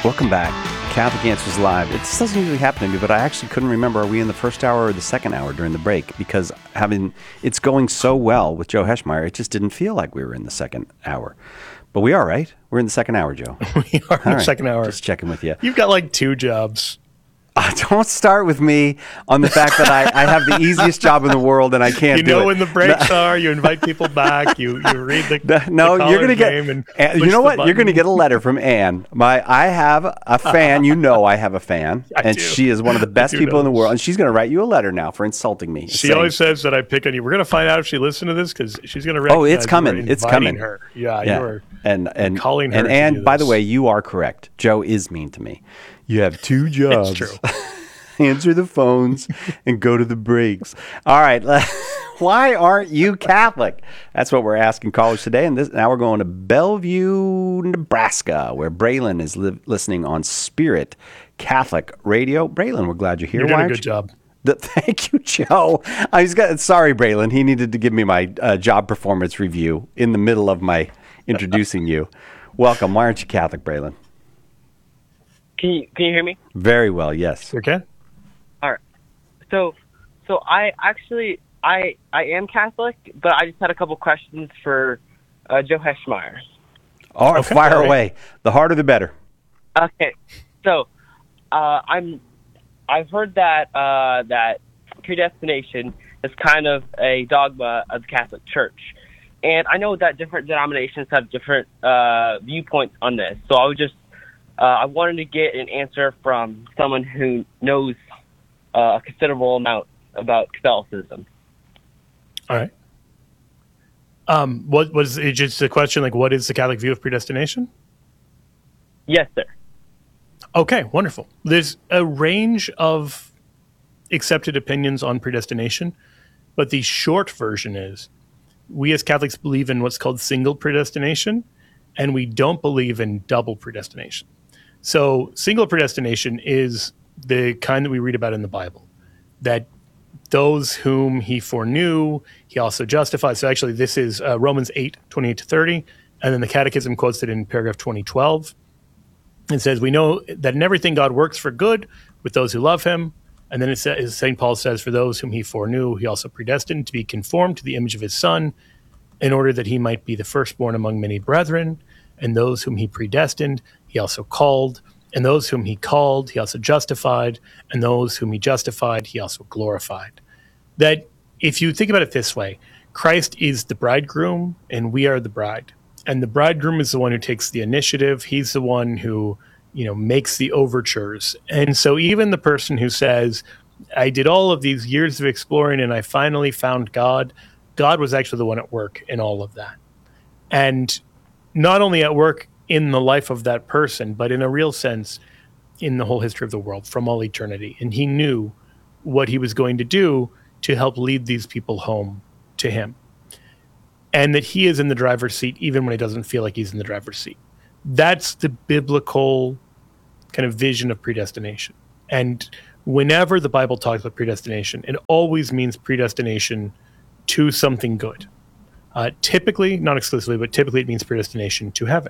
Welcome back. Catholic Answers Live. It doesn't usually happen to me, but I actually couldn't remember, are we in the first hour or the second hour during the break? Because it's going so well with Joe Heschmeyer, it just didn't feel like we were in the second hour. But we are, right? We're in the second hour, Joe. We are in the second hour. Just checking with you. You've got like 2 jobs. Don't start with me on the fact that I have the easiest job in the world and I can't do it. You know when the breaks are, you invite people back, you read the No, the you're going to get, and you know what? You're going to get a letter from Anne. I have a fan, I have a fan, and she is one of the best people in the world, and she's going to write you a letter now for insulting me. She always says that I pick on you. We're going to find out if she listens to this because she's going to recognize it's coming. It's coming. Her. Yeah. You're and calling her. And Anne, by the way, you are correct. Joe is mean to me. You have 2 jobs. It's true. Answer the phones and go to the breaks. All right. Why aren't you Catholic? That's what we're asking callers today. And now we're going to Bellevue, Nebraska, where Braylon is listening on Spirit Catholic Radio. Braylon, we're glad you're here. You're doing a good job. Thank you, Joe. Sorry, Braylon. He needed to give me my job performance review in the middle of my introducing you. Welcome. Why aren't you Catholic, Braylon? Can you hear me? Very well, yes. Okay. All right. So I am Catholic, but I just had a couple questions for Joe Heschmeyer. All right, fire away. The harder, the better. Okay. So I've heard that predestination is kind of a dogma of the Catholic Church, and I know that different denominations have different viewpoints on this. So I wanted to get an answer from someone who knows a considerable amount about Catholicism. All right. What was it? Just a question like, what is the Catholic view of predestination? Yes, sir. Okay, wonderful. There's a range of accepted opinions on predestination, but the short version is we as Catholics believe in what's called single predestination, and we don't believe in double predestination. So single predestination is the kind that we read about in the Bible, that those whom he foreknew, he also justified. So actually this is Romans 8:28-30, and then the Catechism quotes it in paragraph 2012. It says, we know that in everything God works for good with those who love him. And then it says, St. Paul says, for those whom he foreknew, he also predestined to be conformed to the image of his Son, in order that he might be the firstborn among many brethren. And those whom he predestined, he also called. And those whom he called, he also justified. And those whom he justified, he also glorified. That if you think about it this way, Christ is the bridegroom and we are the bride. And the bridegroom is the one who takes the initiative. He's the one who, makes the overtures. And so even the person who says, I did all of these years of exploring and I finally found God, God was actually the one at work in all of that. And not only at work in the life of that person, but in a real sense, in the whole history of the world from all eternity. And he knew what he was going to do to help lead these people home to him. And that he is in the driver's seat even when he doesn't feel like he's in the driver's seat. That's the biblical kind of vision of predestination. And whenever the Bible talks about predestination, it always means predestination to something good. Typically, not exclusively, but typically it means predestination to heaven.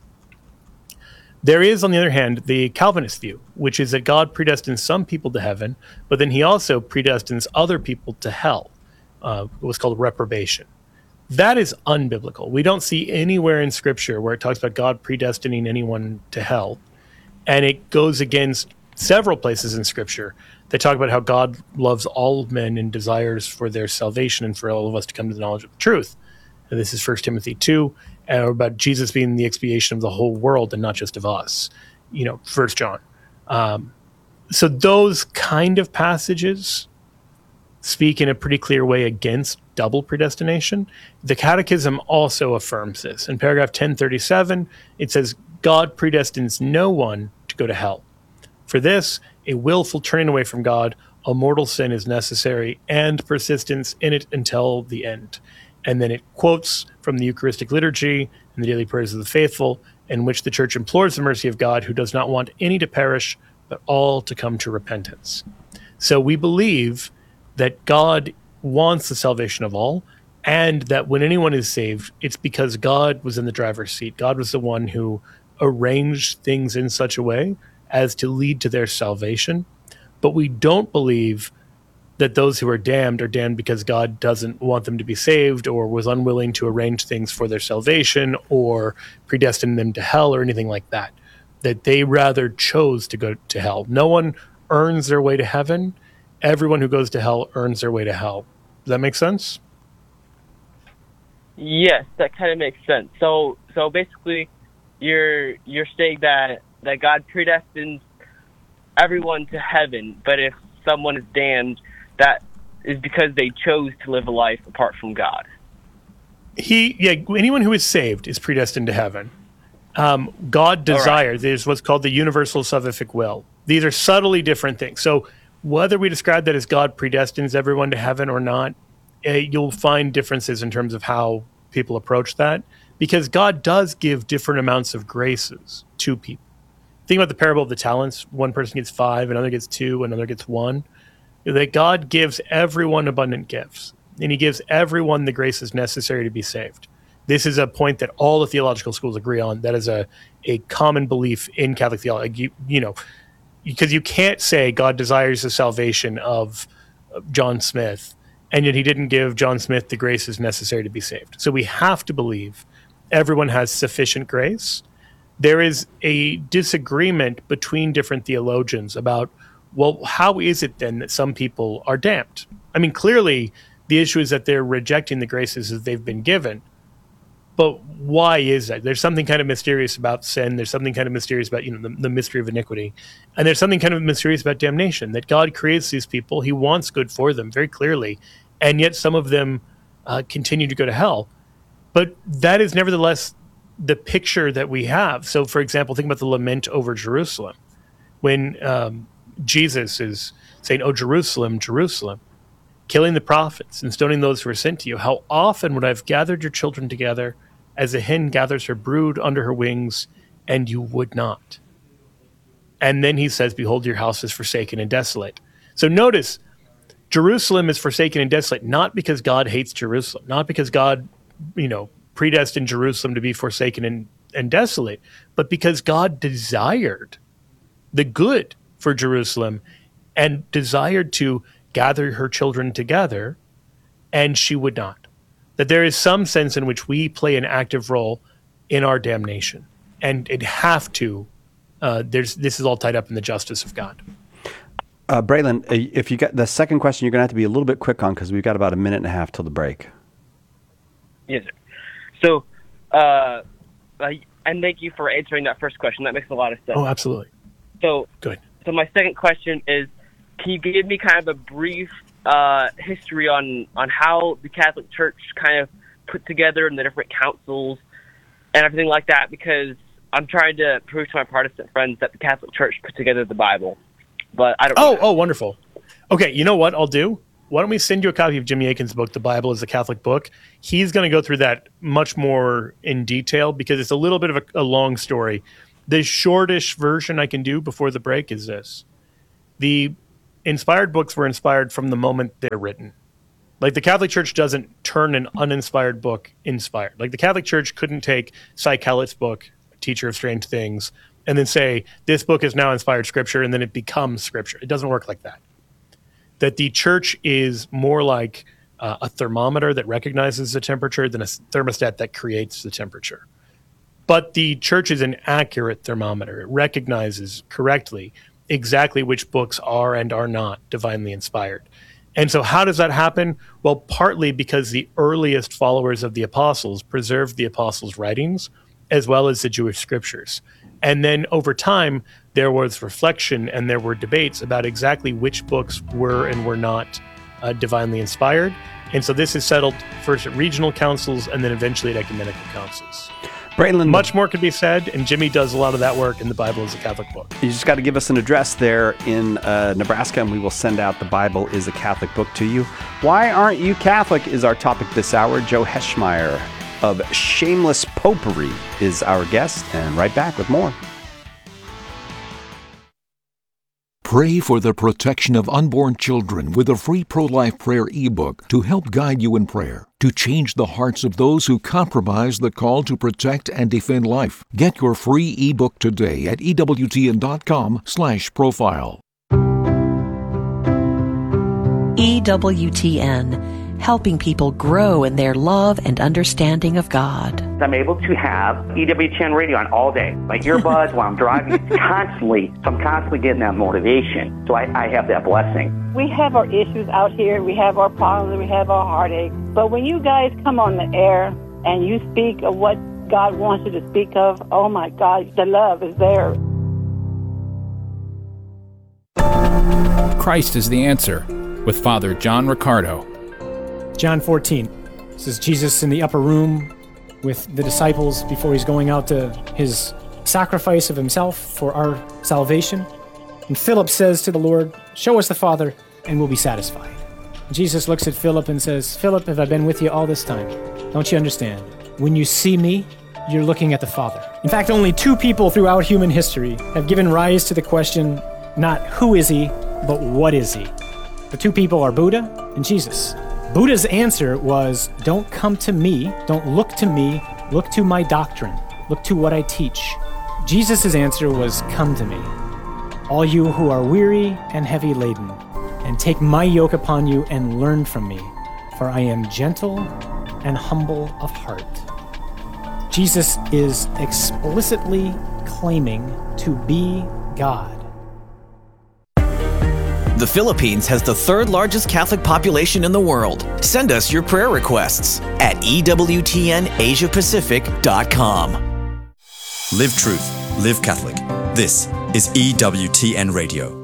There is, on the other hand, the Calvinist view, which is that God predestines some people to heaven, but then he also predestines other people to hell, what's called reprobation. That is unbiblical. We don't see anywhere in Scripture where it talks about God predestining anyone to hell, and it goes against several places in Scripture that talk about how God loves all men and desires for their salvation and for all of us to come to the knowledge of the truth. And this is 1 Timothy 2, about Jesus being the expiation of the whole world and not just of us, 1 John. So those kind of passages speak in a pretty clear way against double predestination. The Catechism also affirms this. In paragraph 1037, it says, God predestines no one to go to hell. For this, a willful turning away from God, a mortal sin is necessary, and persistence in it until the end. And then it quotes from the Eucharistic liturgy and the daily prayers of the faithful, in which the Church implores the mercy of God, who does not want any to perish, but all to come to repentance. So we believe that God wants the salvation of all, and that when anyone is saved, it's because God was in the driver's seat. God was the one who arrange things in such a way as to lead to their salvation. But we don't believe that those who are damned because God doesn't want them to be saved or was unwilling to arrange things for their salvation or predestine them to hell or anything like that. That they rather chose to go to hell. No one earns their way to heaven. Everyone who goes to hell earns their way to hell. Does that make sense? Yes, that kind of makes sense. So basically, you're saying that God predestines everyone to heaven, but if someone is damned, that is because they chose to live a life apart from God. Anyone who is saved is predestined to heaven. God desires, there's what's called the universal salvific will. These are subtly different things. So whether we describe that as God predestines everyone to heaven or not, you'll find differences in terms of how people approach that, because God does give different amounts of graces to people. Think about the parable of the talents. One person gets 5, another gets 2, another gets 1. That God gives everyone abundant gifts, and he gives everyone the graces necessary to be saved. This is a point that all the theological schools agree on. That is a common belief in Catholic theology. Because you can't say God desires the salvation of John Smith, and yet he didn't give John Smith the graces necessary to be saved. So we have to believe everyone has sufficient grace. There is a disagreement between different theologians about, well, how is it then that some people are damned? I mean, clearly the issue is that they're rejecting the graces that they've been given. But why is that? There's something kind of mysterious about sin. There's something kind of mysterious about the mystery of iniquity. And there's something kind of mysterious about damnation, that God creates these people. He wants good for them very clearly. And yet some of them continue to go to hell. But that is nevertheless the picture that we have. So, for example, think about the lament over Jerusalem. When Jesus is saying, "Oh, Jerusalem, Jerusalem, killing the prophets and stoning those who are sent to you. How often would I have gathered your children together as a hen gathers her brood under her wings, and you would not." And then he says, "Behold, your house is forsaken and desolate." So notice, Jerusalem is forsaken and desolate, not because God hates Jerusalem, not because God, predestined Jerusalem to be forsaken and desolate, but because God desired the good for Jerusalem and desired to gather her children together, and she would not. That there is some sense in which we play an active role in our damnation, and it have to. This is all tied up in the justice of God. Braylon, if you got the second question, you're going to have to be a little bit quick on, because we've got about a minute and a half till the break. Yes, sir. So, and thank you for answering that first question. That makes a lot of sense. Oh, absolutely. So, good. So my second question is, can you give me kind of a brief history on how the Catholic Church kind of put together and the different councils and everything like that? Because I'm trying to prove to my Protestant friends that the Catholic Church put together the Bible, but I don't. Oh, wonderful. Okay, you know what I'll do? Why don't we send you a copy of Jimmy Akin's book, The Bible is a Catholic Book? He's going to go through that much more in detail, because it's a little bit of a long story. The shortish version I can do before the break is this. The inspired books were inspired from the moment they're written. Like, the Catholic Church doesn't turn an uninspired book inspired. Like, the Catholic Church couldn't take Cy Kellett's book, Teacher of Strange Things, and then say, this book is now inspired scripture, and then it becomes scripture. It doesn't work like that. That the church is more like a thermometer that recognizes the temperature than a thermostat that creates the temperature. But the church is an accurate thermometer. It recognizes correctly exactly which books are and are not divinely inspired. And so how does that happen? Well, partly because the earliest followers of the apostles preserved the apostles' writings as well as the Jewish scriptures. And then over time, there was reflection and there were debates about exactly which books were and were not divinely inspired. And so this is settled first at regional councils and then eventually at ecumenical councils. Braylon, much more could be said, and Jimmy does a lot of that work in The Bible is a Catholic Book. You just got to give us an address there in Nebraska, and we will send out The Bible is a Catholic Book to you. Why Aren't You Catholic is our topic this hour. Joe Heschmeyer of Shameless Popery is our guest, and right back with more. Pray for the protection of unborn children with a free pro-life prayer ebook to help guide you in prayer, to change the hearts of those who compromise the call to protect and defend life. Get your free ebook today at EWTN.com/profile. EWTN, helping people grow in their love and understanding of God. I'm able to have EWTN radio on all day. My earbuds while I'm driving, I'm constantly getting that motivation. So I have that blessing. We have our issues out here. We have our problems. We have our heartaches. But when you guys come on the air and you speak of what God wants you to speak of, oh my God, the love is there. Christ is the Answer with Father John Riccardo. John 14. This is Jesus in the upper room with the disciples before he's going out to his sacrifice of himself for our salvation. And Philip says to the Lord, "Show us the Father, and we'll be satisfied." And Jesus looks at Philip and says, "Philip, have I been with you all this time? Don't you understand? When you see me, you're looking at the Father." In fact, only two people throughout human history have given rise to the question, not who is he, but what is he? The two people are Buddha and Jesus. Buddha's answer was, don't come to me, don't look to me, look to my doctrine, look to what I teach. Jesus' answer was, come to me, all you who are weary and heavy laden, and take my yoke upon you and learn from me, for I am gentle and humble of heart. Jesus is explicitly claiming to be God. The Philippines has the third largest Catholic population in the world. Send us your prayer requests at EWTNAsiaPacific.com. Live truth, live Catholic. This is EWTN Radio.